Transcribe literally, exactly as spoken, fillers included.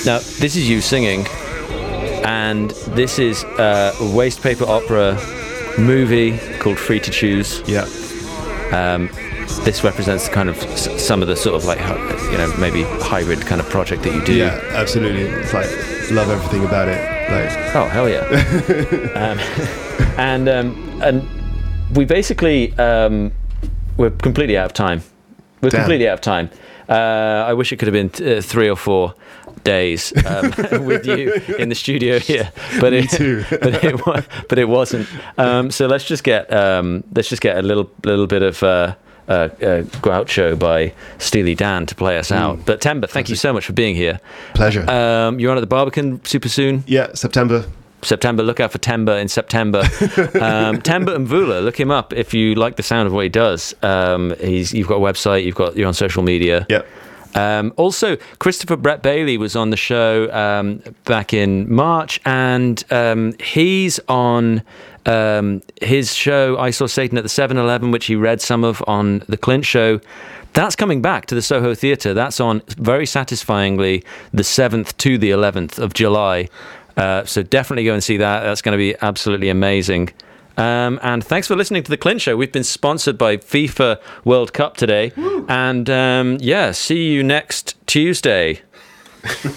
Now, this is you singing, and this is uh, a waste paper opera movie called Free to Choose. Yeah. Um, this represents kind of s- some of the sort of like, you know, maybe hybrid kind of project that you do. Yeah, absolutely. It's like, love everything about it. Like, oh, hell yeah. um, and um, and we basically, um, we're completely out of time. We're Damn. completely out of time. Uh, I wish it could have been t- uh, three or four days um, with you in the studio here, but Me it, too. but it wa- but it wasn't. Um, so let's just get um, let's just get a little little bit of uh, uh, uh, Groucho by Steely Dan to play us out. But Temba, thank you so much for being here. Pleasure. Um, you're on at the Barbican super soon. Yeah, September. September, look out for Temba in September. um, Temba Mvula, look him up if you like the sound of what he does. Um, he's you've got a website, you've got you're on social media. Yep. Um, also, Christopher Brett Bailey was on the show um, back in March, and um, he's on um, his show I Saw Satan at the seven eleven, which he read some of on the Clint Show. That's coming back to the Soho Theatre. That's on, very satisfyingly, the seventh to the eleventh of July. Uh, so definitely go and see that. That's going to be absolutely amazing. Um, and thanks for listening to The Clint Show. We've been sponsored by FIFA World Cup today. Woo. And um, yeah, see you next Tuesday.